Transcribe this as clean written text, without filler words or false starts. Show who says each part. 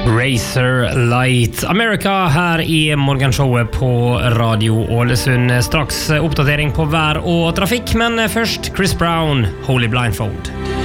Speaker 1: Racer Light America her i morgenshowet på Radio Ålesund. Straks oppdatering på vær og trafikk, men først Chris Brown, Holy Blindfold.